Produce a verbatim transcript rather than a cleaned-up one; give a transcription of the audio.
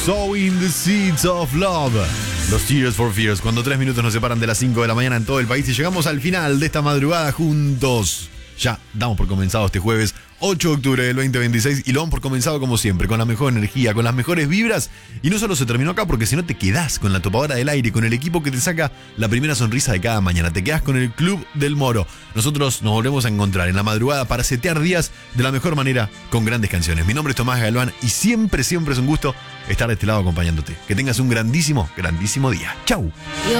Sowing the Seeds of Love. Los Tears for Fears. Cuando tres minutos nos separan de las cinco de la mañana en todo el país y llegamos al final de esta madrugada juntos. Ya damos por comenzado este jueves ocho de octubre del veinte veintiséis y lo damos por comenzado como siempre, con la mejor energía, con las mejores vibras. Y no solo se terminó acá, porque si no te quedás con la topadora del aire, con el equipo que te saca la primera sonrisa de cada mañana. Te quedás con el Club del Moro. Nosotros nos volvemos a encontrar en la madrugada para setear días de la mejor manera con grandes canciones. Mi nombre es Tomás Galván y siempre, siempre es un gusto estar de este lado acompañándote. Que tengas un grandísimo, grandísimo día. ¡Chau!